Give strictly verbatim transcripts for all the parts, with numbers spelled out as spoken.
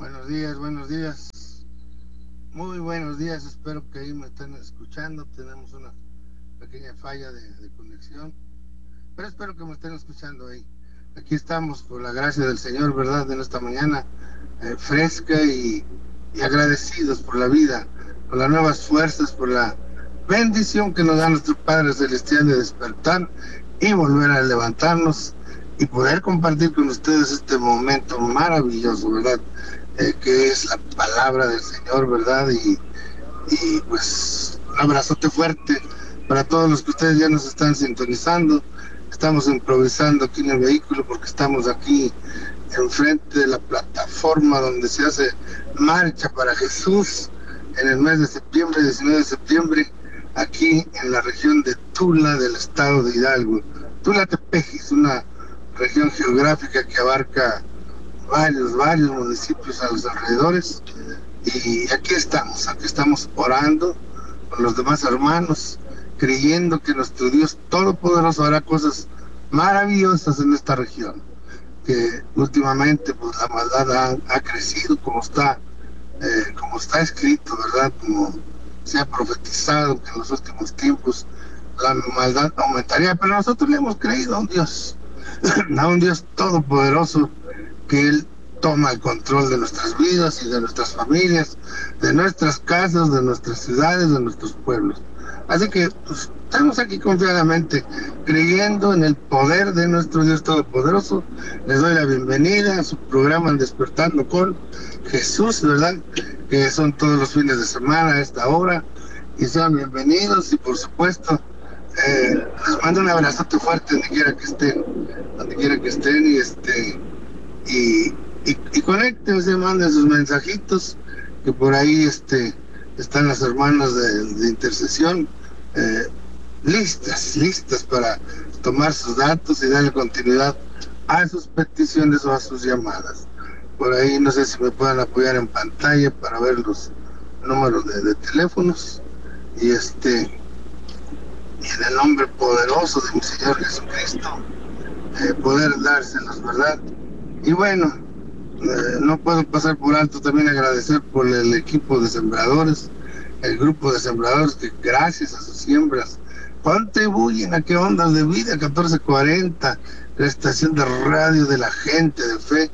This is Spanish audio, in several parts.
Buenos días, buenos días. Muy buenos días, espero que ahí me estén escuchando. Tenemos una pequeña falla de, de conexión, pero espero que me estén escuchando ahí. Aquí estamos por la gracia del Señor, ¿verdad? En esta mañana eh, fresca y, y agradecidos por la vida, por las nuevas fuerzas, por la bendición que nos da nuestro Padre Celestial de despertar y volver a levantarnos y poder compartir con ustedes este momento maravilloso, ¿verdad? Eh, que es la palabra del Señor, ¿verdad? Y, y pues un abrazote fuerte para todos los que ustedes ya nos están sintonizando. Estamos improvisando aquí en el vehículo porque estamos aquí enfrente de la plataforma donde se hace Marcha para Jesús en el mes de septiembre, diecinueve de septiembre, aquí en la región de Tula del estado de Hidalgo. Tula Tepeji es una región geográfica que abarca varios, varios municipios a los alrededores, y aquí estamos, aquí estamos orando con los demás hermanos, creyendo que nuestro Dios Todopoderoso hará cosas maravillosas en esta región, que últimamente pues la maldad ha, ha crecido como está, eh, como está escrito, ¿verdad? Como se ha profetizado que en los últimos tiempos la maldad aumentaría, pero nosotros le hemos creído a un Dios, a un Dios todopoderoso, que Él toma el control de nuestras vidas y de nuestras familias, de nuestras casas, de nuestras ciudades, de nuestros pueblos. Así que pues, estamos aquí confiadamente, creyendo en el poder de nuestro Dios Todopoderoso. Les doy la bienvenida a su programa Despertando con Jesús, ¿verdad? Que son todos los fines de semana a esta hora. Y sean bienvenidos y por supuesto, eh, les mando un abrazote fuerte donde quiera que estén, donde quiera que estén y este... y, y, y conéctense, manden sus mensajitos, que por ahí este están las hermanas de, de intercesión eh, listas, listas para tomar sus datos y darle continuidad a sus peticiones o a sus llamadas. Por ahí no sé si me puedan apoyar en pantalla para ver los números de, de teléfonos y este y en el nombre poderoso de mi Señor Jesucristo eh, poder dárselos, ¿verdad? Y bueno, eh, no puedo pasar por alto también agradecer por el equipo de sembradores, el grupo de sembradores que gracias a sus siembras contribuyen a que Ondas de Vida catorce cuarenta, la estación de radio de la gente de fe,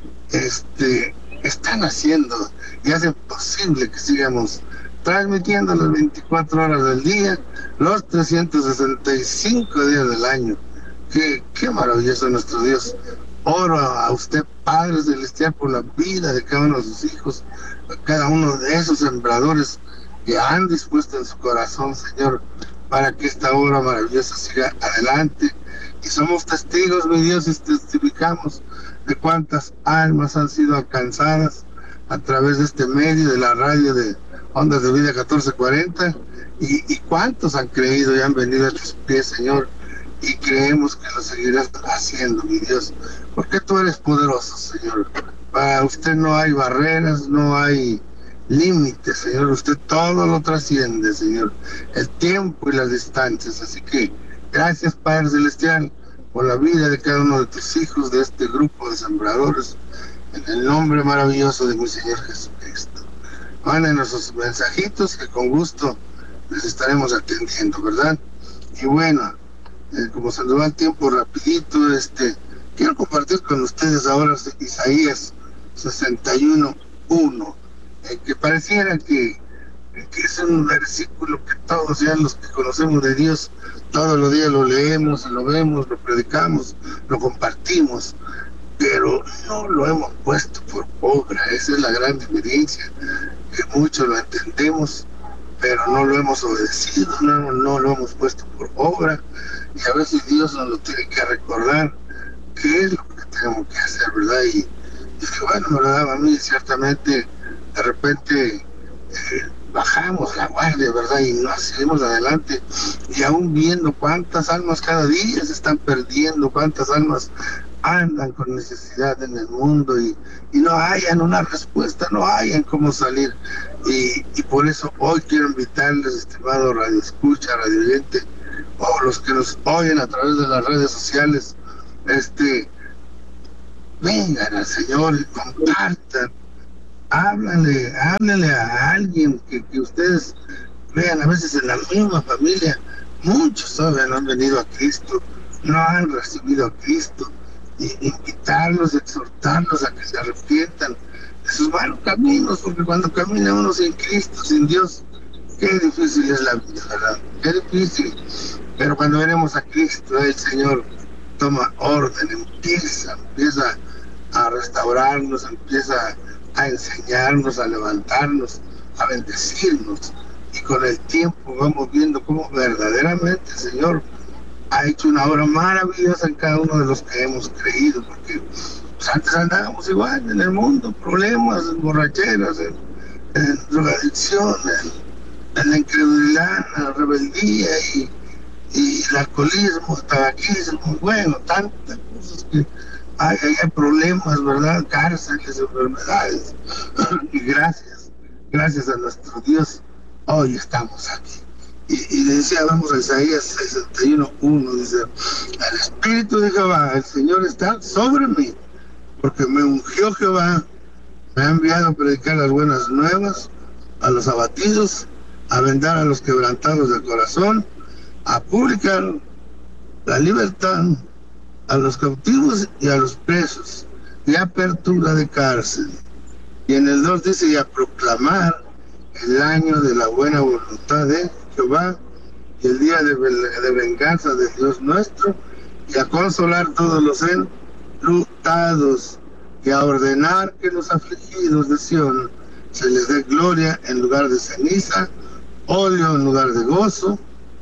este, están haciendo y hacen posible que sigamos transmitiendo las veinticuatro horas del día, los trescientos sesenta y cinco días del año. Qué, qué maravilloso nuestro Dios. Oro a usted, Padre Celestial, por la vida de cada uno de sus hijos, a cada uno de esos sembradores que han dispuesto en su corazón, Señor, para que esta obra maravillosa siga adelante. Y somos testigos, mi Dios, y testificamos de cuántas almas han sido alcanzadas a través de este medio, de la radio de Ondas de Vida catorce cuarenta, y, y cuántos han creído y han venido a tus pies, Señor, y creemos que lo seguirás haciendo, mi Dios, porque tú eres poderoso, Señor. Para usted no hay barreras, no hay límites, Señor. Usted todo lo trasciende, Señor, el tiempo y las distancias. Así que gracias, Padre Celestial, por la vida de cada uno de tus hijos, de este grupo de sembradores, en el nombre maravilloso de mi Señor Jesucristo. Mándenos sus mensajitos que con gusto les estaremos atendiendo, ¿verdad? Y bueno, eh, como se nos va el tiempo rapidito, este, quiero compartir con ustedes ahora Isaías sesenta y uno uno, eh, que pareciera que, que es un versículo que todos ya los que conocemos de Dios, todos los días lo leemos, lo vemos, lo predicamos, lo compartimos, pero no lo hemos puesto por obra. Esa es la gran diferencia, que muchos lo entendemos, pero no lo hemos obedecido, no, no lo hemos puesto por obra, y a veces Dios nos lo tiene que recordar qué es lo que tenemos que hacer, ¿verdad? Y, y bueno, me lo daba a mí, ciertamente, de repente eh, bajamos la guardia, ¿verdad? Y no seguimos adelante, y aún viendo cuántas almas cada día se están perdiendo, cuántas almas andan con necesidad en el mundo y, y no hayan una respuesta, no hayan cómo salir. Y, y por eso hoy quiero invitarles, estimado radio escucha, radio oyente, o los que nos oyen a través de las redes sociales, este, vengan al Señor y compartan háblale, háblale a alguien que, que ustedes vean, a veces en la misma familia, muchos todavía no han venido a Cristo, no han recibido a Cristo, y invitarlos, exhortarlos a que se arrepientan de sus malos caminos, porque cuando camina uno sin Cristo, sin Dios, qué difícil es la vida, ¿verdad? Qué difícil. Pero cuando venimos a Cristo, el Señor toma orden, empieza, empieza a restaurarnos, empieza a enseñarnos, a levantarnos, a bendecirnos. Y con el tiempo vamos viendo cómo verdaderamente el Señor ha hecho una obra maravillosa en cada uno de los que hemos creído, porque pues, antes andábamos igual en el mundo, problemas, en borracheras, en, en drogadicción, en, en la incredulidad, en la rebeldía y, y el alcoholismo, el tabaquismo, bueno, tantas cosas que hay, hay problemas, ¿verdad? Cárceles, enfermedades. Y gracias, gracias a nuestro Dios, hoy estamos aquí. Y, y decía, vamos a Isaías sesenta y uno, uno, dice, el Espíritu de Jehová, el Señor está sobre mí, porque me ungió Jehová, me ha enviado a predicar las buenas nuevas a los abatidos, a vendar a los quebrantados de corazón, a publicar la libertad a los cautivos y a los presos, y apertura de cárcel. Y en el dos dice, y a proclamar el año de la buena voluntad de Jehová, y el día de, de venganza de Dios nuestro, y a consolar todos los enlutados, y a ordenar que los afligidos de Sión se les dé gloria en lugar de ceniza, óleo en lugar de gozo,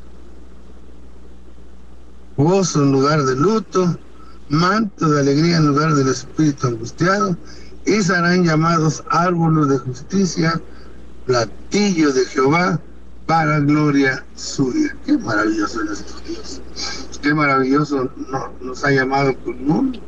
gozo en lugar de luto, manto de alegría en lugar del espíritu angustiado, y serán llamados árboles de justicia, platillo de Jehová, para gloria suya. Qué maravilloso es nuestro Dios, qué maravilloso no, nos ha llamado con un,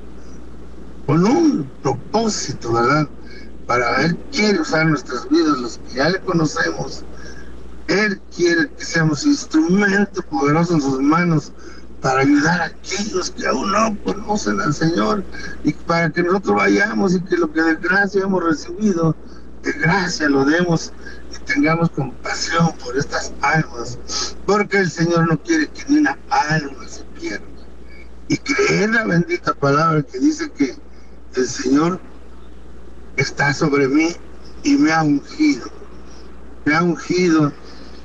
con un propósito, ¿verdad? Para Él quiere usar nuestras vidas, los que ya le conocemos. Él quiere que seamos instrumento poderoso en sus manos para ayudar a aquellos que aún no conocen al Señor, y para que nosotros vayamos y que lo que de gracia hemos recibido, de gracia lo demos y tengamos compasión por estas almas, porque el Señor no quiere que ni una alma se pierda. Y creer la bendita palabra que dice que el Señor está sobre mí y me ha ungido, me ha ungido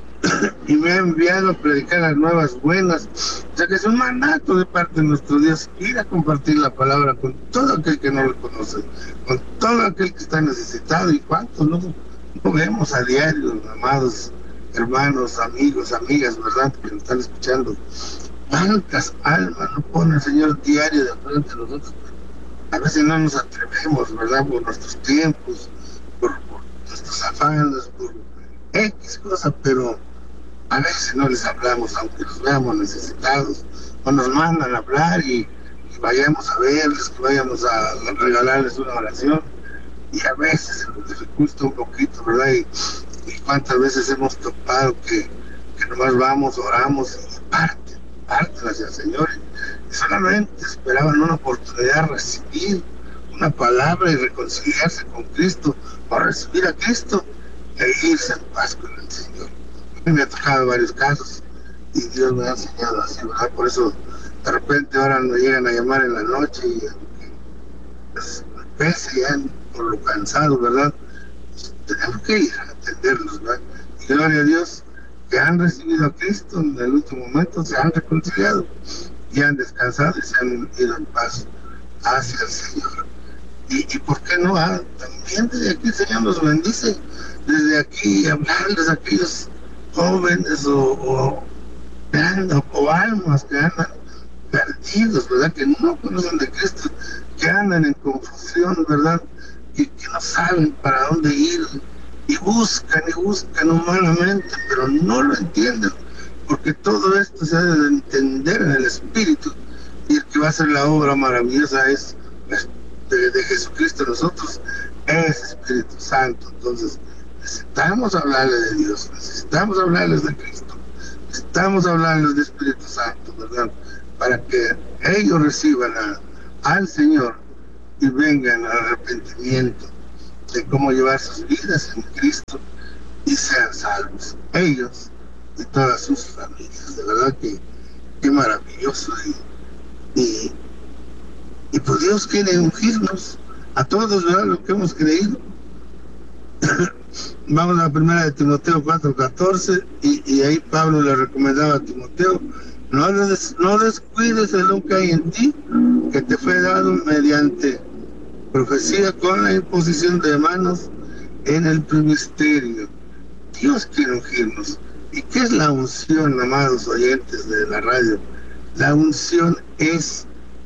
y me ha enviado a predicar las nuevas buenas. O sea que es un mandato de parte de nuestro Dios ir a compartir la palabra con todo aquel que no lo conoce, con todo aquel que está necesitado. Y cuántos no, no vemos a diario, amados hermanos, amigos, amigas, ¿verdad?, que nos están escuchando. Cuántas almas no pone el Señor diario de frente a nosotros. A veces no nos atrevemos, ¿verdad?, por nuestros tiempos, por, por nuestros afanes, por X cosa, pero a veces no les hablamos, aunque los veamos necesitados, o nos mandan a hablar y, y vayamos a verles, que vayamos a regalarles una oración, y a veces se nos dificulta un poquito, ¿verdad? Y, y cuántas veces hemos topado que, que nomás vamos, oramos y parten, parten hacia el Señor, y solamente esperaban una oportunidad de recibir una palabra y reconciliarse con Cristo, o recibir a Cristo e irse en paz con el Señor. A mí me ha tocado varios casos y Dios me ha enseñado así, ¿verdad? Por eso de repente ahora me llegan a llamar en la noche y pues, pese ya por lo cansado, ¿verdad? Pues, tenemos que ir a atenderlos, ¿verdad? Y gloria a Dios que han recibido a Cristo en el último momento, se han reconciliado y han descansado y se han ido en paz hacia el Señor. Y, y por qué no, ah, también desde aquí el Señor nos bendice, desde aquí hablarles a aquellos jóvenes o, o, o, o almas que andan perdidos, ¿verdad?, que no conocen de Cristo, que andan en confusión, ¿verdad?, que, que no saben para dónde ir, y buscan y buscan humanamente, pero no lo entienden, porque todo esto se ha de entender en el Espíritu, y el que va a hacer la obra maravillosa es de, de Jesucristo en nosotros, es Espíritu Santo. Entonces necesitamos hablarles de Dios, necesitamos hablarles de Cristo, necesitamos hablarles de Espíritu Santo, ¿verdad?, para que ellos reciban a, al Señor y vengan al arrepentimiento de cómo llevar sus vidas en Cristo y sean salvos, ellos y todas sus familias. De verdad que qué maravilloso. Y, y, y pues Dios quiere ungirnos a todos, ¿verdad? Lo que hemos creído. Vamos a la primera de Timoteo cuatro catorce, y, y ahí Pablo le recomendaba a Timoteo: no, des, no descuides el don que hay en ti, que te fue dado mediante profecía con la imposición de manos en el ministerio. Dios quiere ungirnos. ¿Y qué es la unción, amados oyentes de la radio? La unción es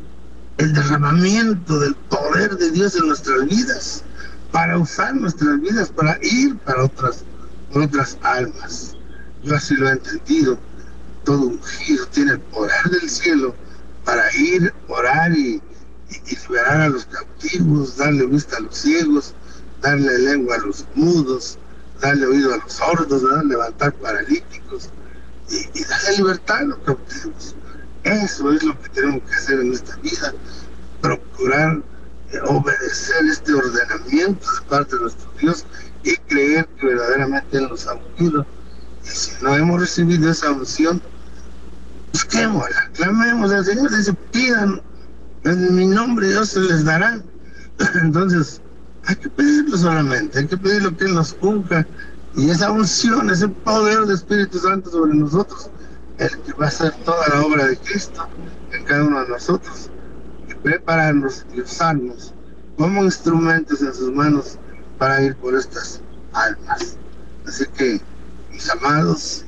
el derramamiento del poder de Dios en nuestras vidas, para usar nuestras vidas, para ir para otras, otras almas. Yo así lo he entendido. Todo ungido tiene el poder del cielo para ir, orar y, y, y liberar a los cautivos, darle vista a los ciegos, darle lengua a los mudos, darle oído a los sordos, ¿verdad? Levantar paralíticos y, y darle libertad a los cautivos. Eso es lo que tenemos que hacer en esta vida, procurar eh, obedecer este ordenamiento de parte de nuestro Dios y creer que verdaderamente Él nos ha ungido. Y si no hemos recibido esa unción, busquémosla, clamemos al Señor. Dice: pidan en mi nombre, Dios se les dará. Entonces hay que pedirlo solamente, hay que pedir lo que Él nos unja, y esa unción, ese poder del Espíritu Santo sobre nosotros, el que va a hacer toda la obra de Cristo en cada uno de nosotros, y prepararnos y usarnos como instrumentos en sus manos para ir por estas almas. Así que, mis amados,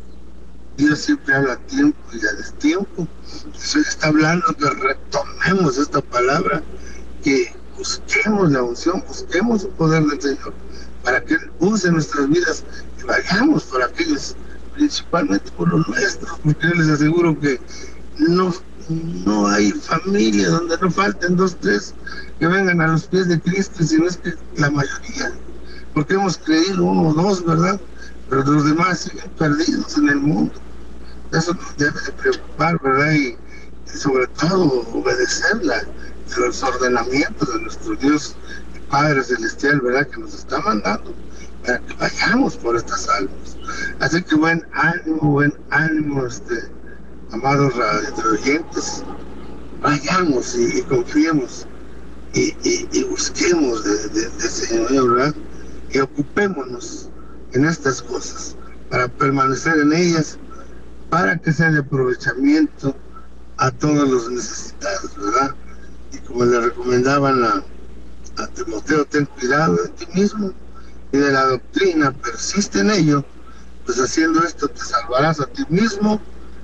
Dios siempre habla a tiempo y a destiempo. Dios está hablando que retomemos esta palabra, que busquemos la unción, busquemos el poder del Señor, para que Él use nuestras vidas y vayamos por aquellos, principalmente por los nuestros, porque yo les aseguro que no, no hay familia donde no falten dos, tres que vengan a los pies de Cristo, sino es que la mayoría, porque hemos creído uno o dos, ¿verdad? Pero los demás siguen perdidos en el mundo. Eso nos debe de preocupar, ¿verdad? Y, y sobre todo obedecer la, los ordenamientos de nuestro Dios y Padre Celestial, ¿verdad? Que nos está mandando para que vayamos por estas almas. Así que buen ánimo, buen ánimo, este, amados radioyentes. Vayamos y, y confiemos y, y, y busquemos de, de, de Señor, ¿verdad? Y ocupémonos en estas cosas para permanecer en ellas, para que sea de aprovechamiento a todos los necesitados, ¿verdad? Y como le recomendaban a, a Timoteo: ten cuidado de ti mismo y de la doctrina, persiste en ello, pues haciendo esto te salvarás a ti mismo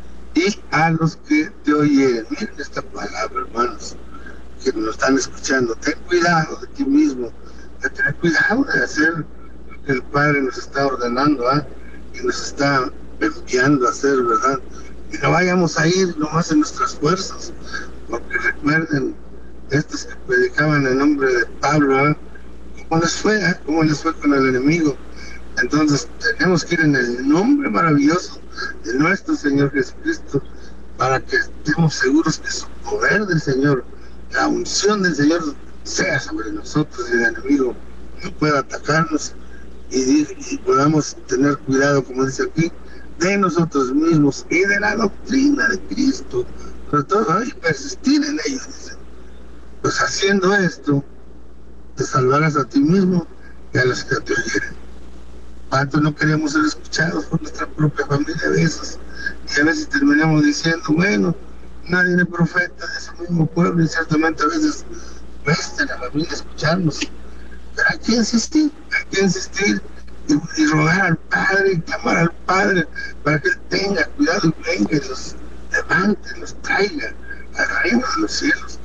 y a los que te oyeren. Miren esta palabra, hermanos, que nos están escuchando: ten cuidado de ti mismo, de tener cuidado de hacer lo que el Padre nos está ordenando, ¿eh? Y nos está enviando a hacer, ¿verdad? Y no vayamos a ir nomás en nuestras fuerzas, porque recuerden, estos que predicaban en nombre de Pablo, ¿eh? ¿Cómo les fue? ¿eh? ¿Cómo les fue con el enemigo? Entonces tenemos que ir en el nombre maravilloso de nuestro Señor Jesucristo, para que estemos seguros que su poder del Señor, la unción del Señor, sea sobre nosotros y el enemigo no pueda atacarnos, y, y podamos tener cuidado, como dice aquí, de nosotros mismos y de la doctrina de Cristo, sobre todo, y persistir en ello. Dice: pues haciendo esto te salvarás a ti mismo y a los que te oyeren. ¿Cuánto no queremos ser escuchados por nuestra propia familia a veces? Y a veces terminamos diciendo: bueno, nadie es profeta de ese mismo pueblo, y ciertamente a veces cuesta la familia escucharnos, pero hay que insistir, hay que insistir y, y rogar al Padre y clamar al Padre para que Él tenga cuidado y venga y los levante, los traiga al reino de los cielos.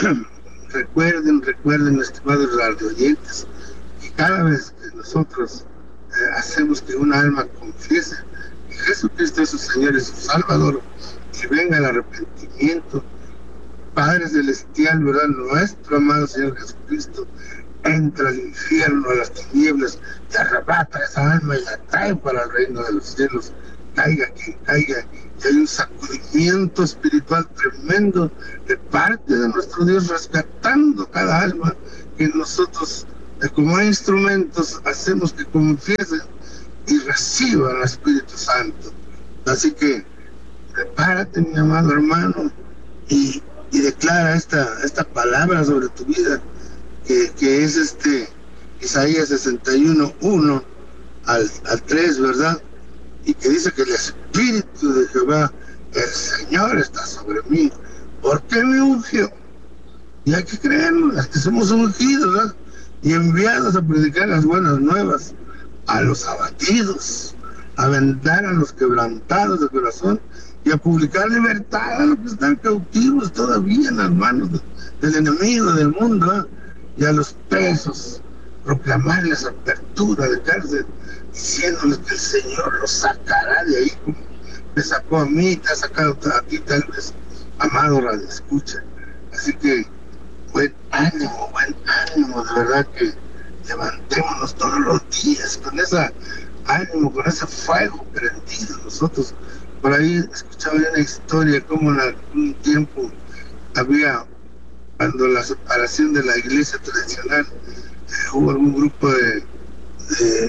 recuerden, recuerden, estimados radioyentes, que cada vez que nosotros eh, hacemos que una alma confiese que Jesucristo es su Señor y su Salvador, y venga el arrepentimiento, Padre Celestial, ¿verdad? Nuestro amado Señor Jesucristo entra al infierno, a las tinieblas, y arrebata esa alma y la trae para el reino de los cielos, caiga quien caiga, y hay un sacudimiento espiritual tremendo de parte de nuestro Dios, rescatando cada alma que nosotros eh, como instrumentos, hacemos que confiesen y reciban al Espíritu Santo. Así que prepárate, mi amado hermano, y, y declara esta, esta palabra sobre tu vida, que, que es este Isaías sesenta y uno, uno al, al tres, ¿verdad? Y que dice que el Espíritu de Jehová, el Señor, está sobre mí, porque me ungió. Y hay que creernos, que somos ungidos, ¿verdad? Y enviados a predicar las buenas nuevas a los abatidos, a vendar a los quebrantados de corazón y a publicar libertad a los que están cautivos todavía en las manos de, del enemigo del mundo, ¿eh? Y a los presos, proclamarles apertura de cárcel, diciéndoles que el Señor los sacará de ahí, como me sacó a mí, te ha sacado a ti, tal vez, amado Radio Escucha. Así que buen ánimo, buen ánimo, de verdad que levantémonos todos los días con ese ánimo, con ese fuego prendido nosotros. Por ahí escuchaba una historia como en algún tiempo había, cuando la separación de la iglesia tradicional, eh, hubo algún grupo de, de,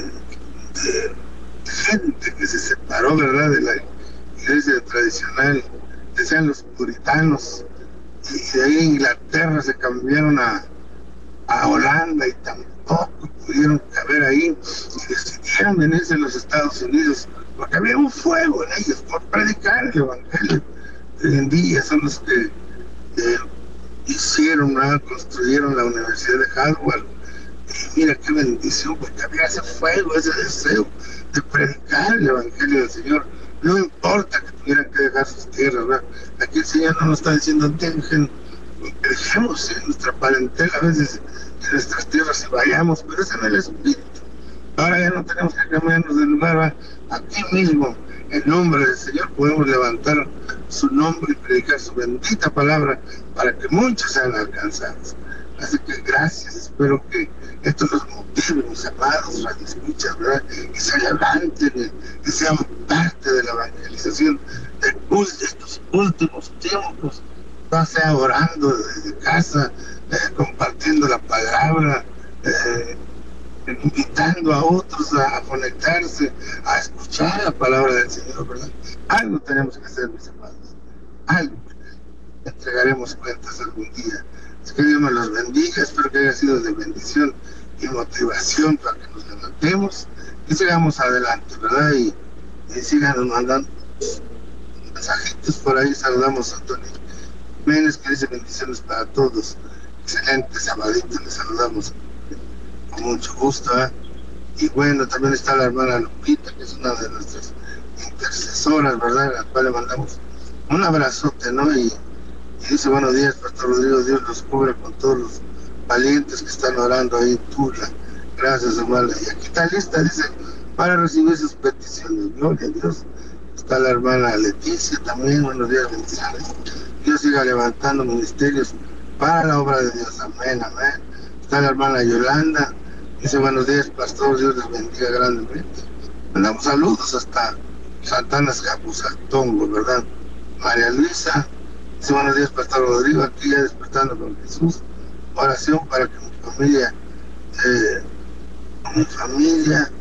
de gente que se separó, ¿verdad?, de la iglesia tradicional, decían los puritanos, y de ahí en Inglaterra se cambiaron a, a Holanda y tampoco pudieron caber ahí y decidieron venirse a los Estados Unidos porque había un fuego en ellos por predicar el evangelio. Hoy en día son los que eh, hicieron, ¿no?, construyeron la Universidad de Harvard, y mira qué bendición, porque había ese fuego, ese deseo de predicar el evangelio del Señor. No importa que tuvieran que dejar sus tierras, ¿verdad? Aquí el Señor no nos está diciendo, dejen, dejemos en nuestra parentela a veces en nuestras tierras y vayamos, pero es en el Espíritu. Ahora ya no tenemos que cambiarnos de lugar, ¿verdad? Aquí mismo, en nombre del Señor, podemos levantar su nombre y predicar su bendita palabra para que muchos sean alcanzados. Así que gracias, espero que esto los motive, mis amados radioescuchas, ¿verdad? Que se levanten, que sean parte de la evangelización de estos últimos tiempos, ya sea orando desde casa, eh, compartiendo la palabra, eh, invitando a otros a, a conectarse, a escuchar la palabra del Señor, ¿verdad? Algo tenemos que hacer, mis amados, algo. Entregaremos cuentas algún día. Así que Dios me los bendiga, espero que haya sido de bendición y motivación para que nos levantemos y sigamos adelante, ¿verdad? Y, y sigan mandando mensajitos por ahí. Saludamos a Antonio Jiménez, que dice bendiciones para todos. Excelente sabadito, les saludamos con mucho gusto, ¿eh? Y bueno, también está la hermana Lupita, que es una de nuestras intercesoras, ¿verdad? A la cual le mandamos un abrazote, ¿no? Y, y dice, buenos días, Pastor Rodrigo, Dios los cubre con todos los valientes que están orando ahí en Tula. Gracias, hermano. Y aquí está lista, dice, para recibir sus peticiones. Gloria a Dios. Está la hermana Leticia también, buenos días, bendiciones. Dios siga levantando ministerios para la obra de Dios. Amén, amén. Está la hermana Yolanda, dice, buenos días, Pastor, Dios les bendiga grandemente. Mandamos saludos hasta Santana Escapuzatongo, ¿verdad? María Luisa dice, buenos días, Pastor Rodrigo, aquí ya despertando con Jesús. Oración para que mi familia, eh, mi familia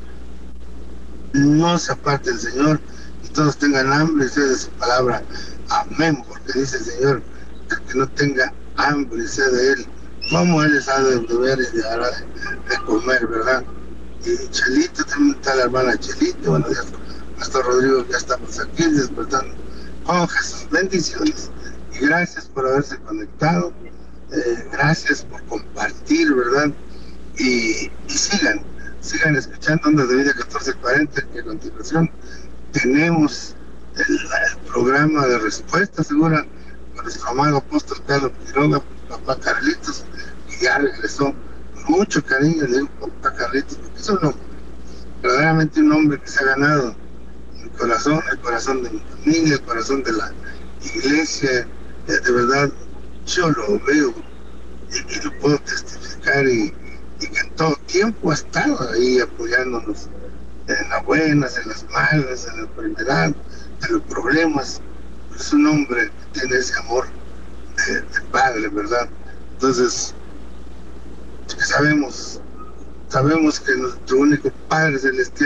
no se aparte del Señor y todos tengan hambre y sed de su palabra. Amén, porque dice el Señor, el que no tenga hambre y sed de Él, como Él les ha de beber y le hará de, de comer, ¿verdad? Y Chelito, también está la hermana Chelito, buenos días, Pastor Rodrigo, ya estamos aquí despertando con Jesús. Bendiciones y gracias por haberse conectado. Eh, gracias por compartir, ¿verdad? Y, y sigan, sigan escuchando Ondas de Vida catorce cuarenta, que a continuación tenemos el, el programa de respuesta segura con nuestro amado apóstol Carlos Quiroga, papá Carlitos, que ya regresó con mucho cariño. Le digo papá Carlitos, porque es un hombre, verdaderamente un hombre que se ha ganado mi corazón, el corazón de mi familia, el corazón de la iglesia. De, de verdad, yo lo veo y, y lo puedo testificar, y, y que en todo tiempo ha estado ahí apoyándonos en las buenas, en las malas, en la enfermedad, en los problemas. Es un hombre que tiene ese amor de, de padre, ¿verdad? Entonces, que sabemos sabemos que nuestro único Padre Celestial